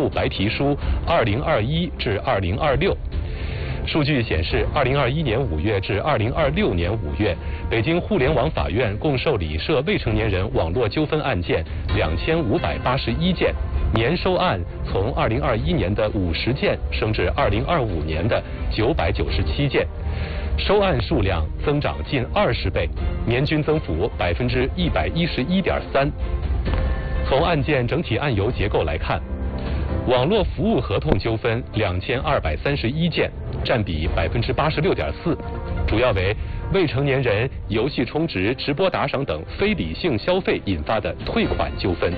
护白皮书2021至2026。数据显示，2021年5月至2026年5月，北京互联网法院共受理涉未成年人网络纠纷案件2581件，年收案从2021年的50件升至2025年的997件，收案数量增长近20倍，年均增幅111.3%。从案件整体案由结构来看，网络服务合同纠纷2231件，占比86.4%，主要为未成年人游戏充值、直播打赏等非理性消费引发的退款纠纷。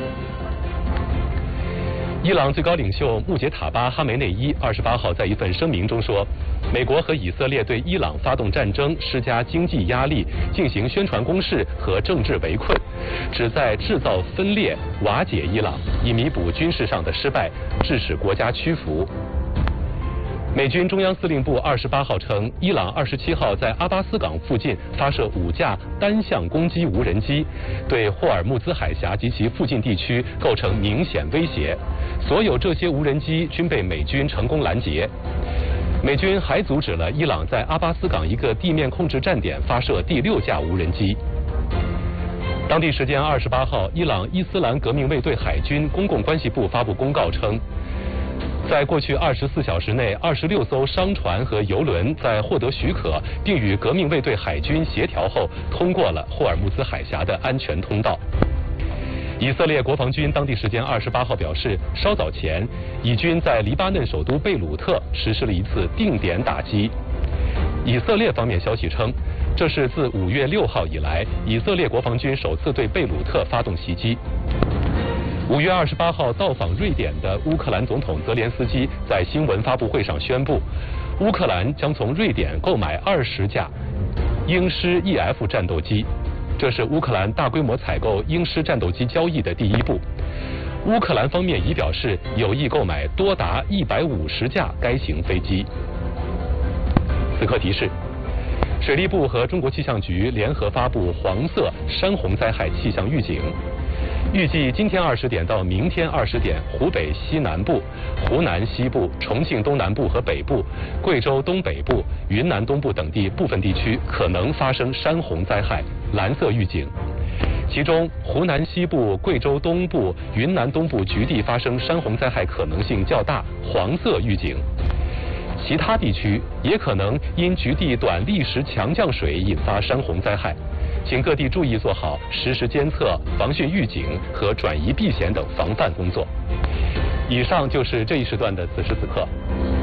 伊朗最高领袖穆杰塔巴·哈梅内伊28号在一份声明中说，美国和以色列对伊朗发动战争，施加经济压力，进行宣传攻势和政治围困，旨在制造分裂、瓦解伊朗，以弥补军事上的失败，致使国家屈服。美军中央司令部28号称，伊朗27号在阿巴斯港附近发射5架单向攻击无人机，对霍尔木兹海峡及其附近地区构成明显威胁。所有这些无人机均被美军成功拦截。美军还阻止了伊朗在阿巴斯港一个地面控制站点发射第6架无人机。当地时间28号，伊朗伊斯兰革命卫队海军公共关系部发布公告称，在过去24小时内，26艘商船和油轮在获得许可并与革命卫队海军协调后，通过了霍尔木兹海峡的安全通道。以色列国防军当地时间28号表示，稍早前，以军在黎巴嫩首都贝鲁特实施了一次定点打击。以色列方面消息称，这是自5月6号以来，以色列国防军首次对贝鲁特发动袭击。5月28号到访瑞典的乌克兰总统泽连斯基在新闻发布会上宣布，乌克兰将从瑞典购买20架鹰狮 EF 战斗机，这是乌克兰大规模采购鹰狮战斗机交易的第一步。乌克兰方面已表示有意购买多达150架该型飞机。此刻提示，水利部和中国气象局联合发布黄色山洪灾害气象预警。预计今天20点到明天20点，湖北西南部、湖南西部、重庆东南部和北部、贵州东北部、云南东部等地部分地区可能发生山洪灾害，蓝色预警。其中，湖南西部、贵州东部、云南东部局地发生山洪灾害可能性较大，黄色预警。其他地区也可能因局地短砾石强降水引发山洪灾害，请各地注意做好实时监测、防汛预警和转移避险等防范工作。以上就是这一时段的此时此刻。